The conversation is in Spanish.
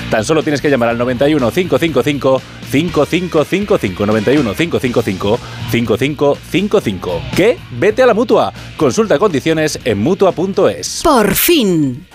Tan solo tienes que llamar al 91 555 5555, 91 555 5555. ¿Qué? Vete a la Mutua. Consulta condiciones en Mutua.es. Por fin.